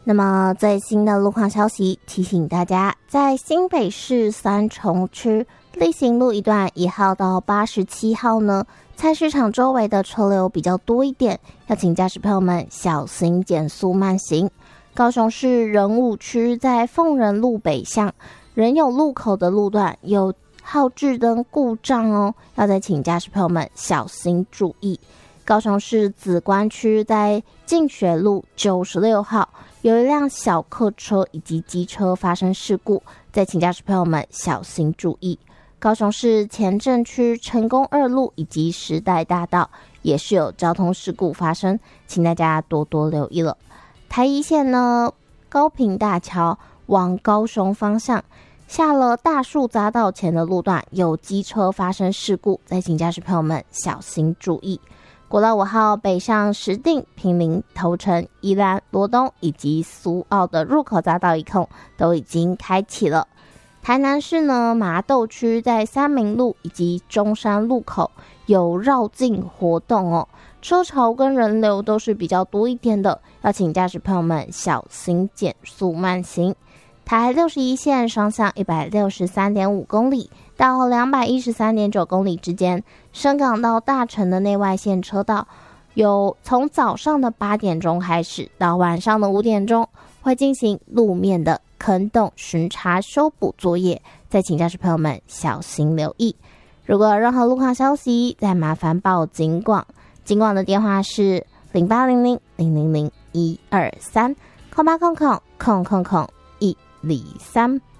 那么最新的路况消息提醒大家，在新北市三重区力行路一段1号到87号呢，菜市场周围的车流比较多一点，要请驾驶朋友们小心减速慢行。高雄市仁武区在凤仁路北向仁友路口的路段有号志灯故障哦，要再请驾驶朋友们小心注意。高雄市梓官区在进学路96号有一辆小客车以及机车发生事故，再请驾驶朋友们小心注意。高雄市前镇区成功2路以及时代大道也是有交通事故发生，请大家多多留意了。台一线呢，高屏大桥往高雄方向下了大树匝道前的路段有机车发生事故，再请驾驶朋友们小心注意。国道5号北上石碇、坪林、头城、宜兰、罗东以及苏澳的入口匝道一控都已经开启了。台南市呢，麻豆区在三民路以及中山路口有绕境活动哦，车潮跟人流都是比较多一点的，要请驾驶朋友们小心减速慢行。台61线双向 163.5 公里到 213.9 公里之间，深港到大城的内外线车道有从早上的8点钟开始到晚上的5点钟会进行路面的坑洞巡查修补作业，再请驾驶朋友们小心留意。如果有任何路况消息，再麻烦报警广，警广的电话是0800-000-123 0800-123。